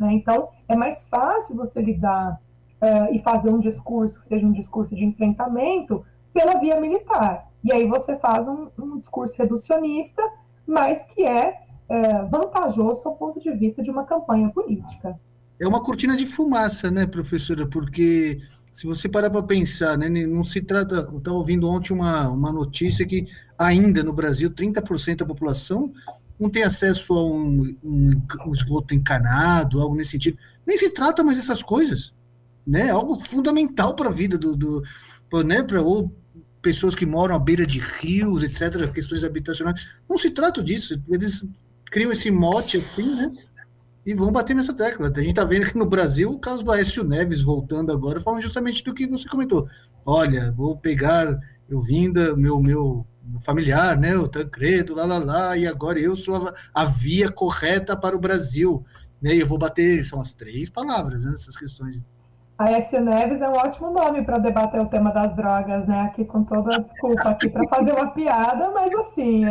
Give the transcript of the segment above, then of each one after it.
né? Então, é mais fácil você lidar e fazer um discurso que seja um discurso de enfrentamento pela via militar. E aí você faz um discurso reducionista, mas que é vantajoso do ponto de vista de uma campanha política. É uma cortina de fumaça, né, professora? Porque se você parar para pensar, né, não se trata. Eu estava ouvindo ontem uma notícia que ainda no Brasil 30% da população não tem acesso a um esgoto encanado, algo nesse sentido. Nem se trata mais dessas coisas, né? Algo fundamental para a vida né, para ou pessoas que moram à beira de rios, etc., questões habitacionais. Não se trata disso. Eles criam esse mote assim, né? E vão bater nessa tecla. A gente está vendo que no Brasil o caso do Aécio Neves voltando agora, falando justamente do que você comentou. Olha, vou pegar, eu vim da meu familiar, né, o Tancredo, lá, e agora eu sou a via correta para o Brasil. Né, e eu vou bater, são as três palavras, né, essas questões. Aécio Neves é um ótimo nome para debater o tema das drogas, né? Aqui com toda a desculpa aqui para fazer uma piada, mas assim,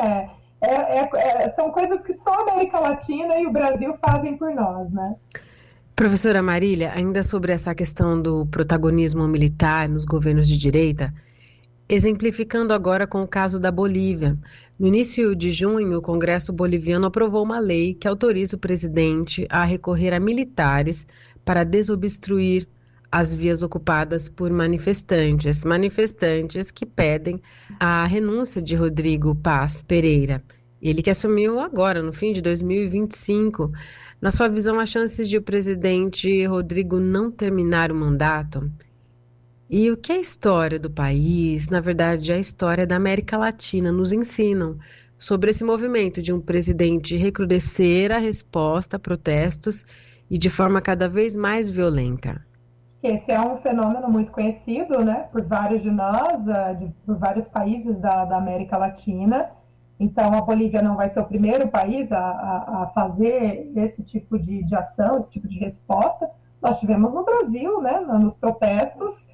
são coisas que só a América Latina e o Brasil fazem por nós, né? Professora Marília, ainda sobre essa questão do protagonismo militar nos governos de direita, exemplificando agora com o caso da Bolívia. No início de junho, o Congresso boliviano aprovou uma lei que autoriza o presidente a recorrer a militares para desobstruir as vias ocupadas por manifestantes que pedem a renúncia de Rodrigo Paz Pereira. Ele que assumiu agora, no fim de 2025. Na sua visão, as chances de o presidente Rodrigo não terminar o mandato? E o que a história do país, na verdade, a história da América Latina nos ensinam sobre esse movimento de um presidente recrudescer a resposta a protestos e de forma cada vez mais violenta? Esse é um fenômeno muito conhecido, né, por vários de nós, por vários países da América Latina. Então, a Bolívia não vai ser o primeiro país a fazer esse tipo de ação, esse tipo de resposta. Nós tivemos no Brasil, né, nos protestos,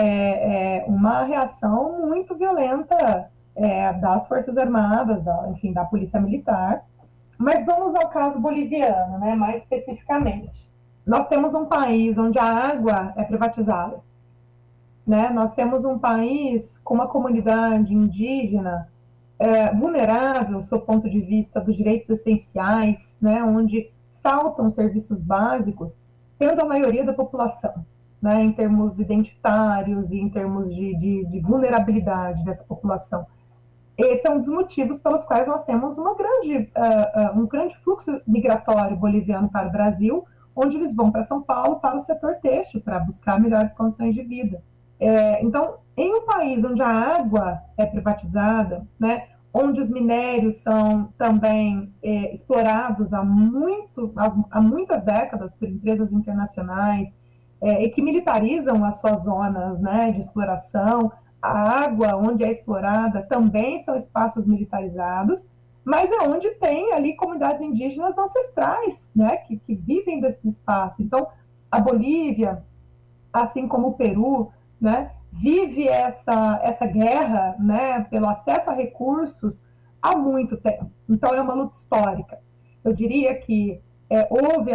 uma reação muito violenta das Forças Armadas, enfim, da Polícia Militar. Mas vamos ao caso boliviano, né, mais especificamente. Nós temos um país onde a água é privatizada, né? Nós temos um país com uma comunidade indígena vulnerável, do ponto de vista dos direitos essenciais, né? Onde faltam serviços básicos, tendo a maioria da população, né? Em termos identitários e em termos de vulnerabilidade dessa população. Esse é um dos motivos pelos quais nós temos um grande fluxo migratório boliviano para o Brasil, onde eles vão para São Paulo, para o setor têxtil, para buscar melhores condições de vida. Então, em um país onde a água é privatizada, né, onde os minérios são também explorados há muitas décadas por empresas internacionais e que militarizam as suas zonas, né, de exploração, a água onde é explorada também são espaços militarizados, mas é onde tem ali comunidades indígenas ancestrais, né, que vivem desses espaços. Então, a Bolívia, assim como o Peru, né, vive essa guerra, né, pelo acesso a recursos há muito tempo. Então, é uma luta histórica. Eu diria que houve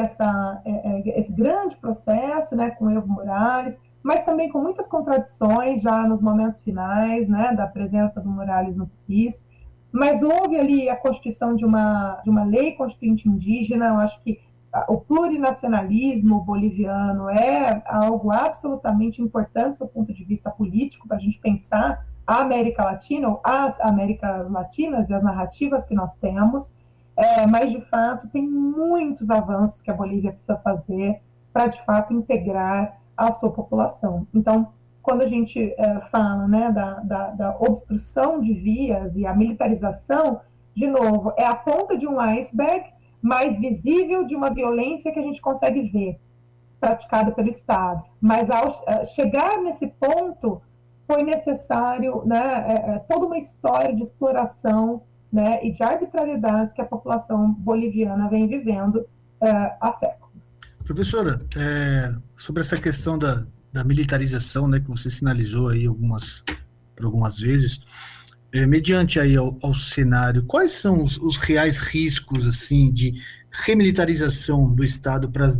esse grande processo, né, com Evo Morales, mas também com muitas contradições já nos momentos finais, né, da presença do Morales no país. Mas houve ali a constituição de uma lei constituinte indígena. Eu acho que o plurinacionalismo boliviano é algo absolutamente importante do ponto de vista político para a gente pensar a América Latina, ou as Américas Latinas e as narrativas que nós temos, mas de fato tem muitos avanços que a Bolívia precisa fazer para de fato integrar a sua população. Então, quando a gente fala, né, da obstrução de vias e a militarização, de novo, é a ponta de um iceberg mais visível de uma violência que a gente consegue ver praticada pelo Estado. Mas ao chegar nesse ponto, foi necessário, né, toda uma história de exploração, né, e de arbitrariedades que a população boliviana vem vivendo há séculos. Professora, sobre essa questão da militarização, né, que você sinalizou aí por algumas vezes, mediante aí ao cenário, quais são os reais riscos assim de remilitarização do Estado para as